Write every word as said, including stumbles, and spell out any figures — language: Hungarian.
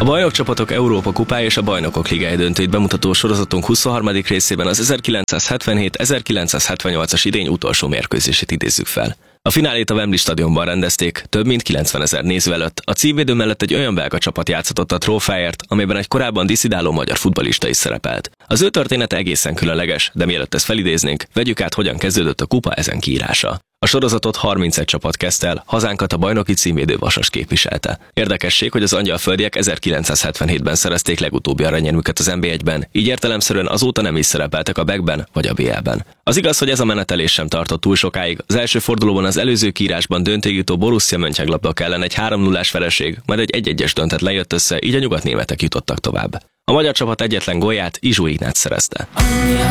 A bajnokcsapatok Európa kupája és a Bajnokok Ligája döntőit bemutató sorozatunk huszonharmadik részében az ezerkilencszázhetvenhét ezerkilencszázhetvennyolcas idény utolsó mérkőzését idézzük fel. A finálét a Wembley stadionban rendezték, több mint kilencvenezer néző előtt. A címvédő mellett egy olyan belga csapat játszhatott a trófáért, amiben egy korábban diszidáló magyar futballista is szerepelt. Az ő története egészen különleges, de mielőtt ezt felidéznénk, vegyük át, hogyan kezdődött a kupa ezen kiírása. A sorozatot harmincegy csapat kezdte el, hazánkat a bajnoki címvédő Vasas képviselte. Érdekesség, hogy az angyalföldiek ezerkilencszázhetvenhétben szerezték legutóbbi aranyérmüket az en bé egyben, így értelemszerűen azóta nem is szerepeltek a Bekben vagy a bé el-ben. Az igaz, hogy ez a menetelés sem tartott túl sokáig. Az első fordulóban az előző kiírásban döntőjutó Borussia Mönchengladbach ellen egy három nullás vereség, majd egy egy-egyes döntet lejött össze, így a nyugatnémetek jutottak tovább. A magyar csapat egyetlen gólját Izsó Ignác szerezte.